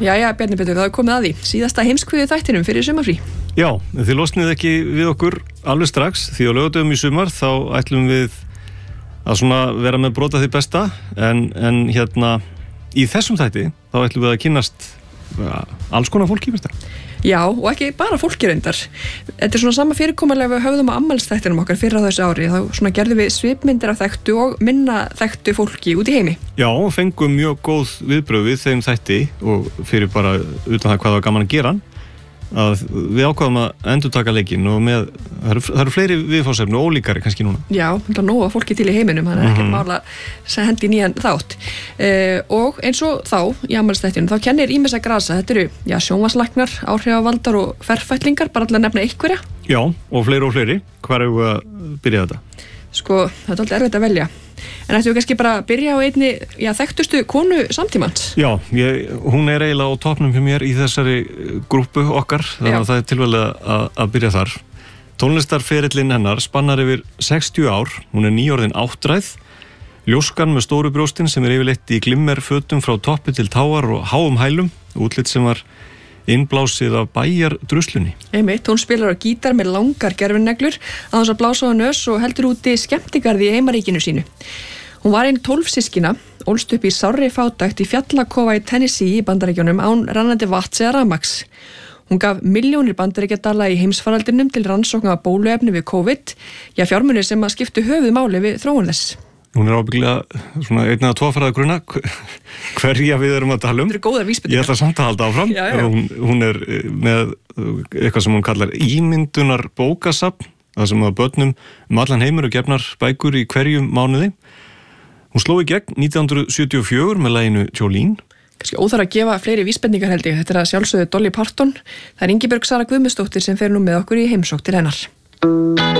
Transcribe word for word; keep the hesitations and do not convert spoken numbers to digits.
Jæja, Bjarni Pétur, það er komið að því. Síðasta heimskviðu þættinum fyrir sumarfrí. Já, þið losnið ekki við okkur alveg strax, því á laugardögum í sumar þá ætlum við að svona vera með brota því besta, en, en hérna í þessum þætti þá ætlum við að kynnast ja, alls konar fólki, veist það? Já, og ekki bara fólki reyndar. Þetta er svona sama fyrirkomulega við höfðum á afmælisþættinum okkar fyrir á þessu ári. Þá svona gerðum við svipmyndir af þekktu og minna þekktu fólki út í heimi. Já, og fengum mjög góð viðbrögð við þeim þætti og fyrir bara utan það hvað var gaman að gera að við ákváðum að endurtaka leikinn og með, það eru, það eru fleiri viðfangsefni og ólíkari kannski núna. Já, það er nóga fólki til í heiminum, þannig að mm-hmm. ekki mála að hendi nýjan þátt. Uh, og eins og þá, í afmælisþættinum, þá kennir ýmis að grasa. Þetta eru, já, sjónvarpslæknar, áhrifavaldar og ferfætlingar, bara allir að nefna einhverja. Já, og fleiri og fleiri. Hvar eru við að byrja þetta? Sko, það er alltaf erfitt að velja. En ættum við kannski bara að byrja á einni, já, þekktustu konu samtímans? Já, ég, hún er eiginlega á topnum hjá mér í þessari grúppu okkar, þannig að það er tilvæglega að, að byrja þar. Tónlistarferillinn hennar spannar yfir sextíu ár, hún er nýorðin áttræð, ljóskan með stóru brjóstin sem er yfirleitt í glimmerfötum frá toppi til táar og háum hælum, útlit sem var innblásið af bæjardruslunni. Einmitt, hún spilar á gítar með langar gerfinneglur að þess að blása á nös og heldur úti skemmtigarði í heimaríkinu sínu. Hún var einn tólf systkina, ólst upp í sárri fátækt í fjallakofa í Tennessee í Bandaríkjunum án rannandi vatns eða rafmagns. Hún gaf milljónir bandaríkjadala í heimsfaraldrinum til rannsókna af bóluefni við COVID, já fjármunir sem að skiptu höfuð máli við þróun þess. Hún er ábyggilega svona einn eða tvo faraða grunna hverja við erum að tala um. Þetta eru góðar vísbendingar. Ég ætla samt að halda áfram. Já, já. Hún, hún er með eitthvað sem hún kallar ímyndunar bókasafn, það sem að börnum um allan heimur og gefnar bækur í hverjum mánuði. Hún sló í gegn nítján hundruð sjötíu og fjögur með laginu Jolene. Kannski óþarf að gefa fleiri vísbendingar held ég. Þetta er að sjálfsögðu Dolly Parton. Það er Ingibjörg Sara Guðmundsdóttir sem fer nú með okkur í heimsókn til hennar.